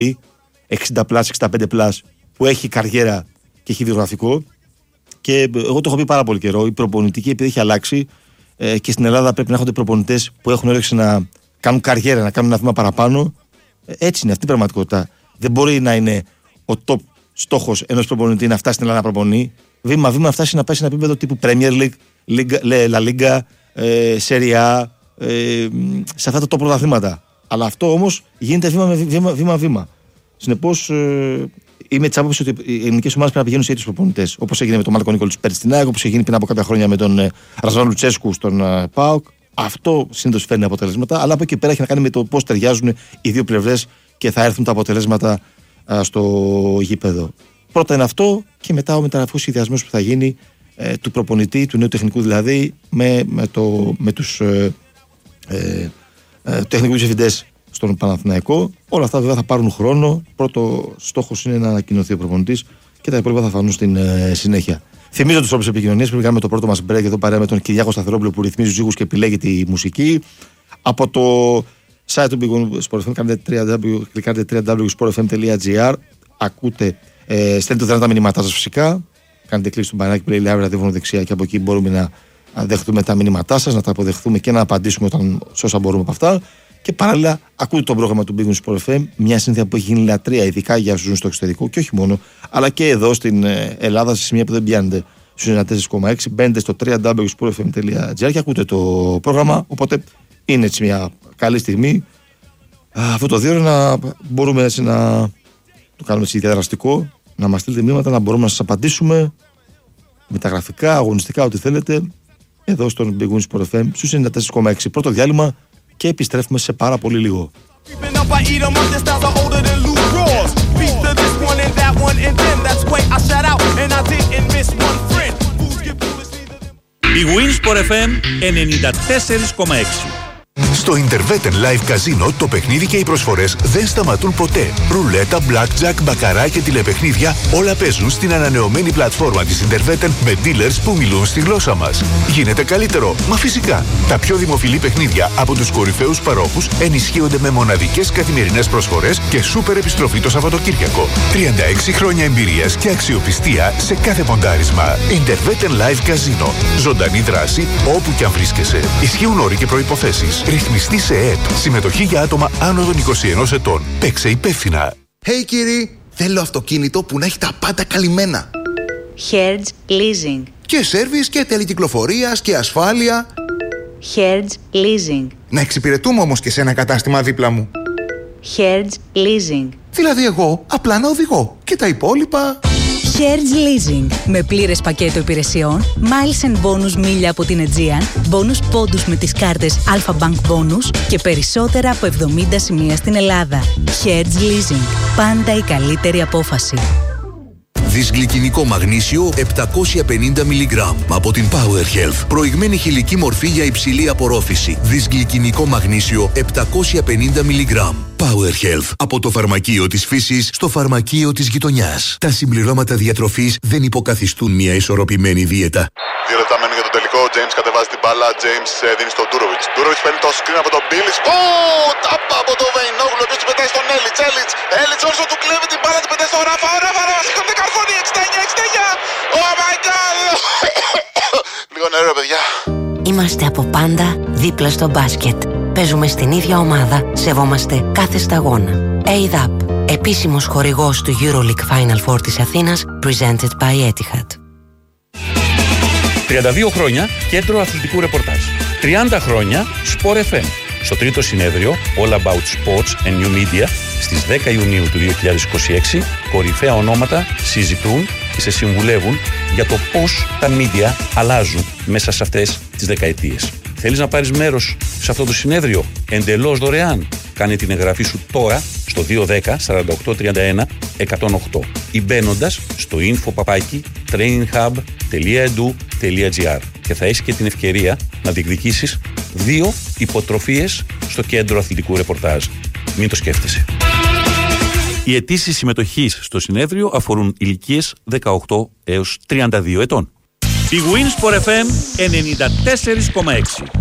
60+, 65+, που έχει καριέρα και έχει βιογραφικό. Και εγώ το έχω πει πάρα πολύ καιρό. Η προπονητική, επειδή έχει αλλάξει, και στην Ελλάδα πρέπει να έχονται προπονητές που έχουν όρεξη να κάνουν καριέρα, να κάνουν ένα βήμα παραπάνω. Έτσι είναι αυτή η πραγματικότητα. Δεν μπορεί να είναι ο top στόχος ενός προπονητή να φτάσει στην Ελλάδα να προπονεί. Βήμα-βήμα να φτάσει να πάει σε ένα επίπεδο τύπου Premier League, La Liga, Serie A, σε αυτά τα top πρωταθλήματα. Αλλά αυτό όμως γίνεται βήμα-βήμα. Συνεπώς, είμαι της άποψης ότι οι ελληνικές ομάδες πρέπει να πηγαίνουν σε ίδιους προπονητές. Όπως έγινε με τον Μάρκο Νίκολιτς πέρυσι στην ΑΕΚ, όπως έγινε πριν από κάποια χρόνια με τον Ραζβάν Λουτσέσκου στον ΠΑΟΚ. Αυτό συνήθως φέρνει αποτελέσματα, αλλά από εκεί πέρα έχει να κάνει με το πώς ταιριάζουν οι δύο πλευρές και θα έρθουν τα αποτελέσματα στο γήπεδο. Πρώτα είναι αυτό, και μετά ο μεταγραφικός σχεδιασμός που θα γίνει του προπονητή, του νέου τεχνικού δηλαδή, με τους τεχνικούς διευθυντές στον Παναθηναϊκό. Όλα αυτά βέβαια θα πάρουν χρόνο. Πρώτο στόχος είναι να ανακοινωθεί ο προπονητής και τα υπόλοιπα θα φανούν στην συνέχεια. Θυμίζω τους τρόπους επικοινωνίας. Πριν κάνουμε το πρώτο μας break εδώ παρέα με τον Κυριάκο Σταθερόπουλο που ρυθμίζει τους ήχους και επιλέγει τη μουσική. Από το site του Big Win Sport FM, κλικάρετε www.sportfm.gr. Ακούτε, στέλνετε δυνατά μηνύματά σας φυσικά. Κάνετε κλικ στο μπανάκι που λέει live ραδιόφωνο δεξιά και από εκεί μπορούμε να δεχτούμε τα μηνύματά σας, να τα αποδεχθούμε και να απαντήσουμε σε όσα μπορούμε από αυτά. Και παράλληλα, ακούτε το πρόγραμμα του Big Win Sport FM, μια συνήθεια που έχει γίνει λατρεία, ειδικά για όσους ζουν στο εξωτερικό και όχι μόνο, αλλά και εδώ στην Ελλάδα, σε σημεία που δεν πιάνετε στους 94,6. Μπαίνετε στο www.sportfm.gr και ακούτε το πρόγραμμα. Οπότε είναι έτσι μια καλή στιγμή αυτό το 2 ώρο να μπορούμε έτσι να το κάνουμε έτσι διαδραστικό, να μας στείλετε μηνύματα, να μπορούμε να σας απαντήσουμε με τα γραφικά, αγωνιστικά, ό,τι θέλετε, εδώ στον Big Win Sport FM στους 94,6. Πρώτο διάλειμμα και επιστρέφουμε σε πάρα πολύ λίγο. Big Win Sport FM 94,6. Στο Interveten Live Casino το παιχνίδι και οι προσφορές δεν σταματούν ποτέ. Ρουλέτα, blackjack, μπακαρά και τηλεπαιχνίδια όλα παίζουν στην ανανεωμένη πλατφόρμα της Interveten με dealers που μιλούν στη γλώσσα μας. Γίνεται καλύτερο, μα φυσικά. Τα πιο δημοφιλή παιχνίδια από τους κορυφαίους παρόχους ενισχύονται με μοναδικές καθημερινές προσφορές και σούπερ επιστροφή το Σαββατοκύριακο. 36 χρόνια εμπειρίας και αξιοπιστία σε κάθε ποντάρισμα. Interveten Live Casino. Ζωντανή δράση όπου και αν βρίσκεσαι. Ισχύουν όροι και προϋποθέσεις. Ρυθμιστή σε ΕΕΠ. Συμμετοχή για άτομα άνω των 21 ετών. Παίξε υπεύθυνα. Hey κύριοι, θέλω αυτοκίνητο που να έχει τα πάντα καλυμμένα. Hertz Leasing. Και σέρβις και τέλη κυκλοφορίας και ασφάλεια. Hertz Leasing. Να εξυπηρετούμε όμως και σε ένα κατάστημα δίπλα μου. Hertz Leasing. Δηλαδή εγώ απλά να οδηγώ και τα υπόλοιπα... Hertz Leasing. Με πλήρες πακέτο υπηρεσιών, miles and bonus μίλια από την Aegean, bonus πόντους με τις κάρτες Alpha Bank Bonus και περισσότερα από 70 σημεία στην Ελλάδα. Hertz Leasing. Πάντα η καλύτερη απόφαση. Δυσγλυκινικό μαγνήσιο 750 mg από την Power Health. Προηγμένη χηλική μορφή για υψηλή απορρόφηση. Δυσγλυκινικό μαγνήσιο 750 mg. Power Health. Από το φαρμακείο της φύσης στο φαρμακείο της γειτονιάς. Τα συμπληρώματα διατροφής δεν υποκαθιστούν μια ισορροπημένη δίαιτα. 2 λεπτά μένουν για το τελικό. Ο James κατεβάζει την μπάλα. James δίνει στον Ντούροβιτς. Ντούροβιτς παίρνει το screen από τον Μπίλις. Τάπα από τον Βεϊνόγλου. Ο οποίος πετάει στον Έλιτς. Έλιτς όσο του κλέβει την μπάλα. Την πετάει στον Ράφα. Σηκώνεται καρφώνει. 69. Oh my god. Λίγο νερό, παιδιά. Είμαστε από πάντα δίπλα στο μπάσκετ. Παίζουμε στην ίδια ομάδα, σεβόμαστε κάθε σταγόνα. ADAP, επίσημος χορηγός του EuroLeague Final Four της Αθήνας, presented by Etihad. 32 χρόνια κέντρο αθλητικού ρεπορτάζ. 30 χρόνια Sport FM. Στο τρίτο συνέδριο All About Sports and New Media στις 10 Ιουνίου του 2026, κορυφαία ονόματα συζητούν και σε συμβουλεύουν για το πώς τα media αλλάζουν μέσα σε αυτές τις δεκαετίες. Θέλεις να πάρεις μέρος σε αυτό το συνέδριο εντελώς δωρεάν? Κάνε την εγγραφή σου τώρα στο 210 48 31 108 ή μπαίνοντας στο info@traininghub.edu.gr και θα έχεις και την ευκαιρία να διεκδικήσεις 2 υποτροφίες στο κέντρο αθλητικού ρεπορτάζ. Μην το σκέφτεσαι. Οι αιτήσεις συμμετοχής στο συνέδριο αφορούν ηλικίες 18 έως 32 ετών. Big Win Sport FM 94,6.